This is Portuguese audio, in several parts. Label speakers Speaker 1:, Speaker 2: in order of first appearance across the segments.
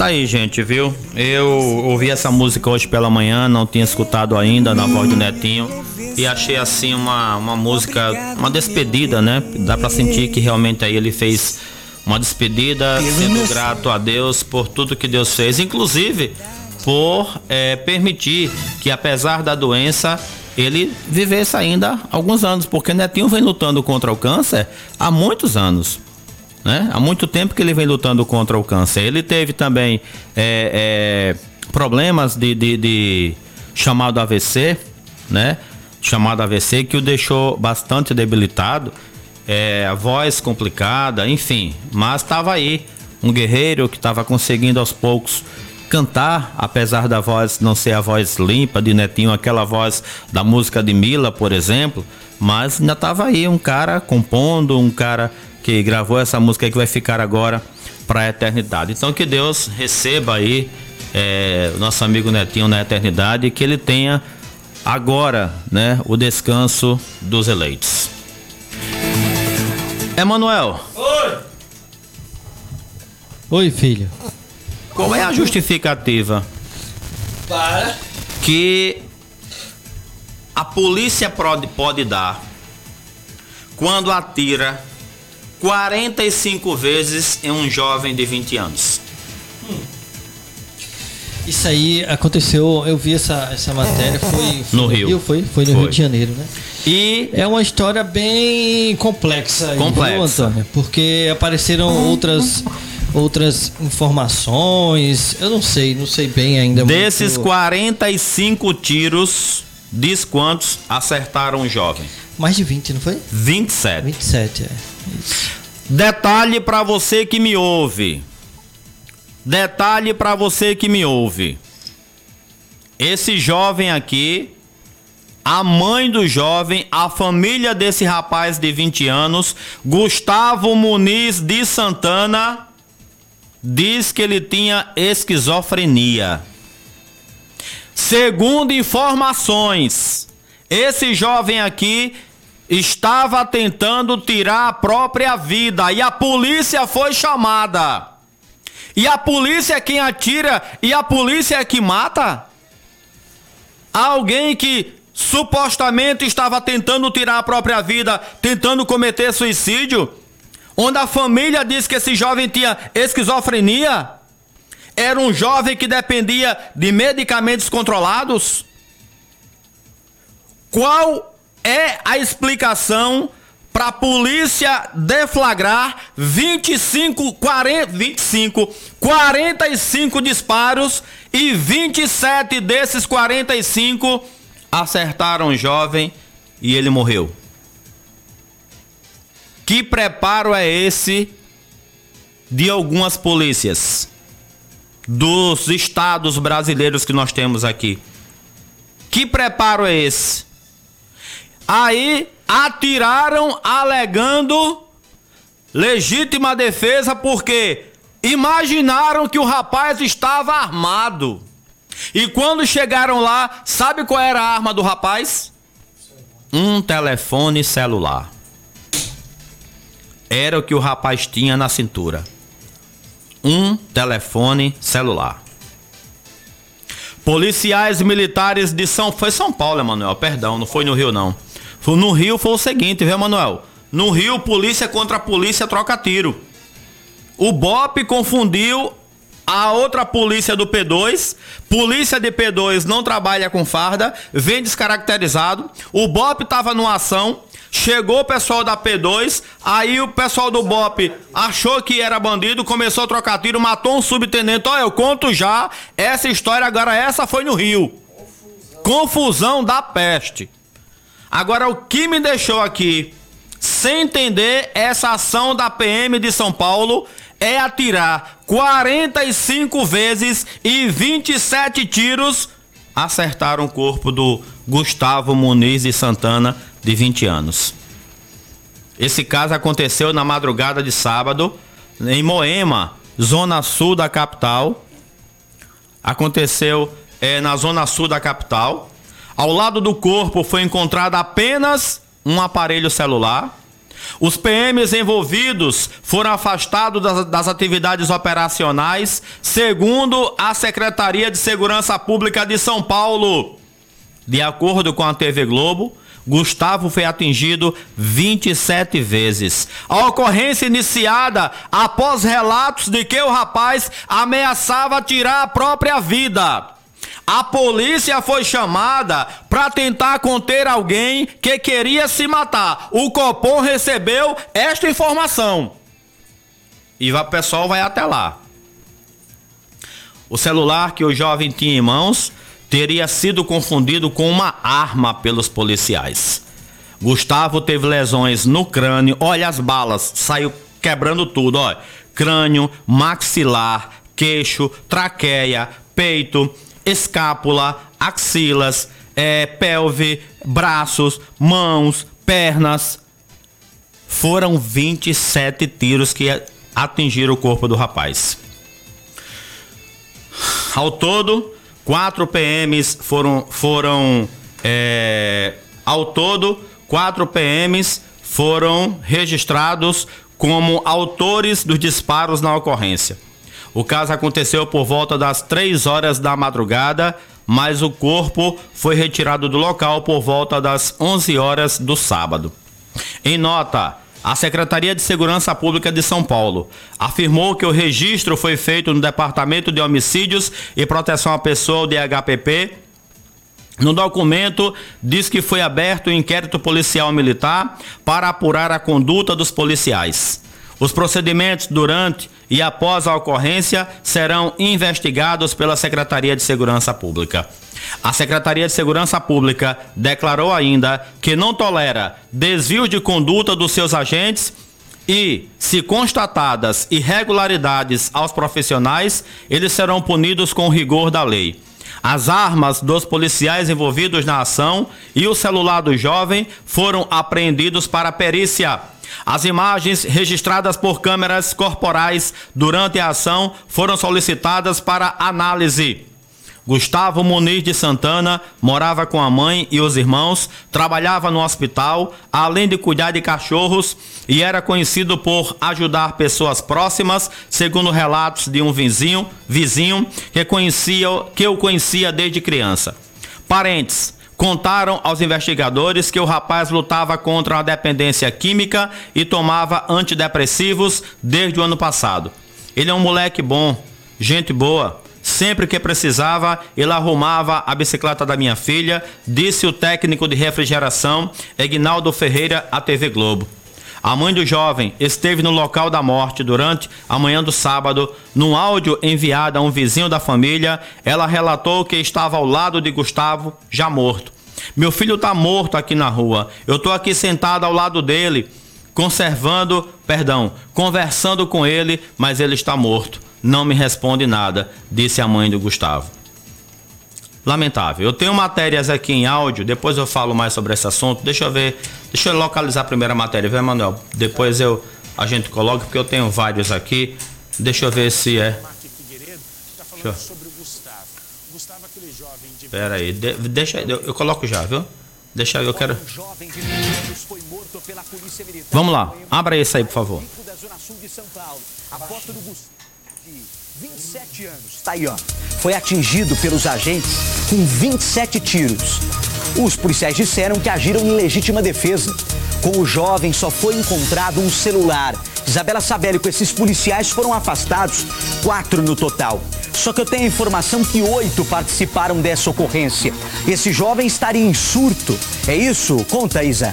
Speaker 1: Tá aí, gente, viu? Eu ouvi essa música hoje pela manhã, não tinha escutado ainda na voz do Netinho e achei assim uma música, uma despedida, né? Dá pra sentir que realmente aí ele fez uma despedida, sendo grato a Deus por tudo que Deus fez, inclusive por permitir que, apesar da doença, ele vivesse ainda alguns anos, porque Netinho vem lutando contra o câncer há muitos anos, né? Há muito tempo que ele vem lutando contra o câncer. Ele teve também problemas de chamado AVC, né? Chamado AVC, que o deixou bastante debilitado, a voz complicada, enfim, mas estava aí um guerreiro que estava conseguindo aos poucos cantar, apesar da voz não ser a voz limpa de Netinho, aquela voz da música de Mila, por exemplo, mas ainda estava aí um cara compondo, um cara que gravou essa música que vai ficar agora para a eternidade. Então que Deus receba aí o nosso amigo Netinho na eternidade e que ele tenha agora, né, o descanso dos eleitos. Emanuel.
Speaker 2: Oi! Oi, filho.
Speaker 1: Qual é a justificativa
Speaker 2: para
Speaker 1: que a polícia pode dar quando atira 45 vezes em um jovem de 20 anos?
Speaker 2: Isso aí aconteceu, eu vi essa matéria, foi
Speaker 1: no Rio.
Speaker 2: Foi no Rio de Janeiro, né?
Speaker 1: E
Speaker 2: é uma história bem complexa, viu, Antônio? Porque apareceram outras informações, eu não sei bem ainda.
Speaker 1: Desses 45 tiros, diz quantos acertaram o jovem?
Speaker 2: Mais de 20, não foi?
Speaker 1: 27.
Speaker 2: 27, isso.
Speaker 1: Detalhe para você que me ouve. Esse jovem aqui, a mãe do jovem, a família desse rapaz de 20 anos, Gustavo Muniz de Santana, diz que ele tinha esquizofrenia. Segundo informações, esse jovem aqui estava tentando tirar a própria vida e a polícia foi chamada. E a polícia é quem atira e a polícia é que mata? Alguém que supostamente estava tentando tirar a própria vida, tentando cometer suicídio, onde a família diz que esse jovem tinha esquizofrenia, era um jovem que dependia de medicamentos controlados. Qual é a explicação para a polícia deflagrar 45 disparos e 27 desses 45 acertaram o jovem e ele morreu? Que preparo é esse de algumas polícias dos estados brasileiros que nós temos aqui? Que preparo é esse? Aí atiraram alegando legítima defesa porque imaginaram que o rapaz estava armado. E quando chegaram lá, sabe qual era a arma do rapaz? Um telefone celular. Era o que o rapaz tinha na cintura. Um telefone celular. Policiais militares de foi São Paulo, Emanuel, perdão, não foi no Rio não. No Rio foi o seguinte, viu, Emanuel? No Rio, polícia contra polícia troca tiro. O BOPE confundiu a outra polícia do P2. Polícia de P2 não trabalha com farda, vem descaracterizado. O BOPE estava numa ação, chegou o pessoal da P2, aí o pessoal do BOPE achou que era bandido, começou a trocar tiro, matou um subtenente. Olha, eu conto já essa história, agora essa foi no Rio. Confusão da peste. Agora, o que me deixou aqui sem entender essa ação da PM de São Paulo é atirar 45 vezes e 27 tiros acertaram o corpo do Gustavo Muniz de Santana, de 20 anos. Esse caso aconteceu na madrugada de sábado, em Moema, zona sul da capital. Aconteceu na zona sul da capital. Ao lado do corpo foi encontrado apenas um aparelho celular. Os PMs envolvidos foram afastados das atividades operacionais, segundo a Secretaria de Segurança Pública de São Paulo. De acordo com a TV Globo, Gustavo foi atingido 27 vezes. A ocorrência iniciada após relatos de que o rapaz ameaçava tirar a própria vida. A polícia foi chamada para tentar conter alguém que queria se matar. O Copom recebeu esta informação. E o pessoal vai até lá. O celular que o jovem tinha em mãos teria sido confundido com uma arma pelos policiais. Gustavo teve lesões no crânio. Olha as balas, saiu quebrando tudo. Olha, crânio, maxilar, queixo, traqueia, peito, escápula, axilas, pelve, braços, mãos, pernas. Foram 27 tiros que atingiram o corpo do rapaz. Ao todo, 4 PMs foram registrados como autores dos disparos na ocorrência. O caso aconteceu por volta das 3 horas da madrugada, mas o corpo foi retirado do local por volta das 11 horas do sábado. Em nota, a Secretaria de Segurança Pública de São Paulo afirmou que o registro foi feito no Departamento de Homicídios e Proteção à Pessoa, o DHPP. No documento, diz que foi aberto um inquérito policial militar para apurar a conduta dos policiais. Os procedimentos durante e após a ocorrência serão investigados pela Secretaria de Segurança Pública. A Secretaria de Segurança Pública declarou ainda que não tolera desvio de conduta dos seus agentes e, se constatadas irregularidades aos profissionais, eles serão punidos com o rigor da lei. As armas dos policiais envolvidos na ação e o celular do jovem foram apreendidos para perícia. As imagens registradas por câmeras corporais durante a ação foram solicitadas para análise. Gustavo Muniz de Santana morava com a mãe e os irmãos, trabalhava no hospital, além de cuidar de cachorros, e era conhecido por ajudar pessoas próximas, segundo relatos de um vizinho que o conhecia desde criança. Parentes contaram aos investigadores que o rapaz lutava contra uma dependência química e tomava antidepressivos desde o ano passado. Ele é um moleque bom, gente boa. Sempre que precisava, ele arrumava a bicicleta da minha filha, disse o técnico de refrigeração, Egnaldo Ferreira, à TV Globo. A mãe do jovem esteve no local da morte durante a manhã do sábado. Num áudio enviado a um vizinho da família, ela relatou que estava ao lado de Gustavo, já morto. Meu filho está morto aqui na rua. Eu estou aqui sentado ao lado dele, conversando com ele, mas ele está morto. Não me responde nada, disse a mãe do Gustavo. Lamentável. Eu tenho matérias aqui em áudio, depois eu falo mais sobre esse assunto. Deixa eu localizar a primeira matéria, viu, Manuel? Depois a gente coloca, porque eu tenho vários aqui. Deixa eu ver se é. Espera aí, deixa eu coloco já, viu? Deixa eu quero. Vamos lá, abra esse aí, por favor.
Speaker 3: 27 anos, tá aí ó, foi atingido pelos agentes com 27 tiros. Os policiais disseram que agiram em legítima defesa. Com o jovem só foi encontrado um celular. Isabela Sabelli, com esses policiais foram afastados, 4 no total. Só que eu tenho a informação que 8 participaram dessa ocorrência. Esse jovem estaria em surto. É isso? Conta, Isa.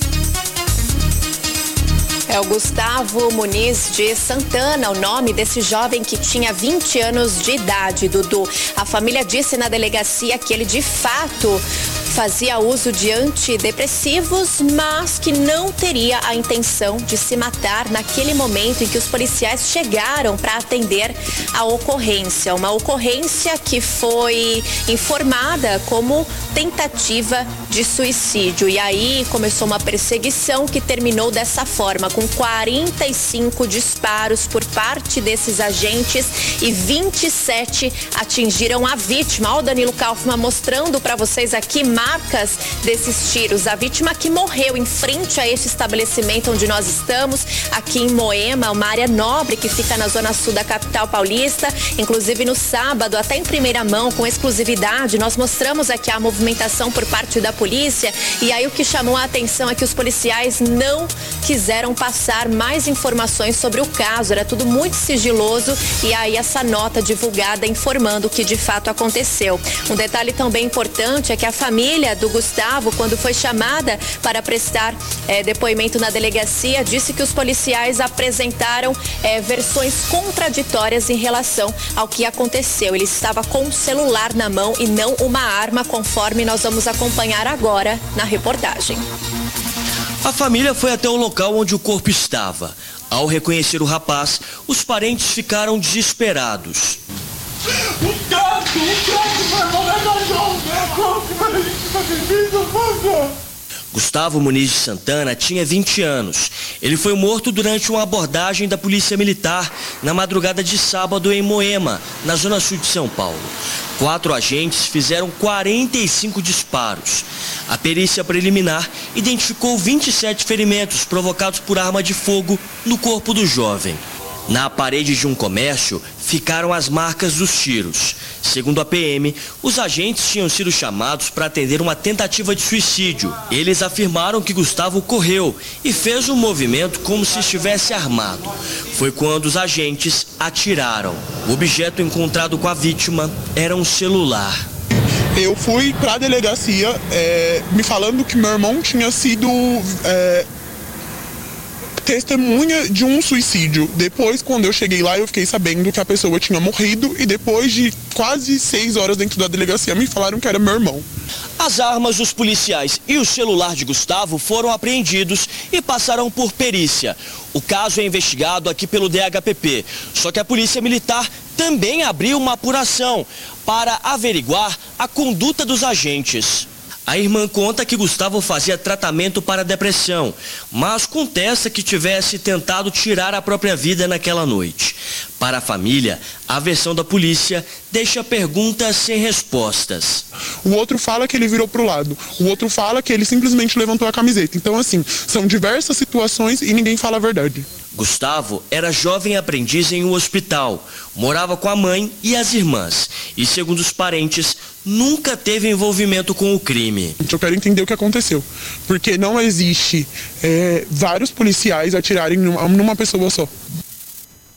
Speaker 4: É o Gustavo Muniz de Santana, o nome desse jovem que tinha 20 anos de idade, Dudu. A família disse na delegacia que ele de fato fazia uso de antidepressivos, mas que não teria a intenção de se matar naquele momento em que os policiais chegaram para atender a ocorrência. Uma ocorrência que foi informada como tentativa de suicídio. E aí começou uma perseguição que terminou dessa forma, com 45 disparos por parte desses agentes e 27 atingiram a vítima. Olha o Danilo Kaufmann mostrando para vocês aqui marcas desses tiros. A vítima que morreu em frente a este estabelecimento onde nós estamos, aqui em Moema, uma área nobre que fica na zona sul da capital paulista. Inclusive no sábado, até em primeira mão, com exclusividade, nós mostramos aqui a movimentação por parte da polícia. E aí o que chamou a atenção é que os policiais não quiseram passar mais informações sobre o caso. Era tudo muito sigiloso e aí essa nota divulgada informando o que de fato aconteceu. Um detalhe também importante é que a família do Gustavo, quando foi chamada para prestar depoimento na delegacia, disse que os policiais apresentaram versões contraditórias em relação ao que aconteceu. Ele estava com um celular na mão e não uma arma, conforme nós vamos acompanhar agora na reportagem.
Speaker 5: A família foi até o local onde o corpo estava. Ao reconhecer o rapaz, os parentes ficaram desesperados. Gustavo Muniz de Santana tinha 20 anos. Ele foi morto durante uma abordagem da Polícia Militar na madrugada de sábado em Moema, na zona sul de São Paulo. 4 agentes fizeram 45 disparos. A perícia preliminar identificou 27 ferimentos provocados por arma de fogo no corpo do jovem. Na parede de um comércio ficaram as marcas dos tiros. Segundo a PM, os agentes tinham sido chamados para atender uma tentativa de suicídio. Eles afirmaram que Gustavo correu e fez um movimento como se estivesse armado. Foi quando os agentes atiraram. O objeto encontrado com a vítima era um celular.
Speaker 6: Eu fui para a delegacia me falando que meu irmão tinha sido testemunha de um suicídio. Depois, quando eu cheguei lá, eu fiquei sabendo que a pessoa tinha morrido e depois de quase 6 horas dentro da delegacia me falaram que era meu irmão.
Speaker 5: As armas dos policiais e o celular de Gustavo foram apreendidos e passaram por perícia. O caso é investigado aqui pelo DHPP, só que a Polícia Militar também abriu uma apuração para averiguar a conduta dos agentes. A irmã conta que Gustavo fazia tratamento para depressão, mas contesta que tivesse tentado tirar a própria vida naquela noite. Para a família, a versão da polícia deixa perguntas sem respostas.
Speaker 6: O outro fala que ele virou pro lado, o outro fala que ele simplesmente levantou a camiseta. Então, assim, são diversas situações e ninguém fala a verdade.
Speaker 5: Gustavo era jovem aprendiz em um hospital, morava com a mãe e as irmãs e, segundo os parentes, nunca teve envolvimento com o crime.
Speaker 6: Eu quero entender o que aconteceu, porque não existe vários policiais atirarem numa pessoa só.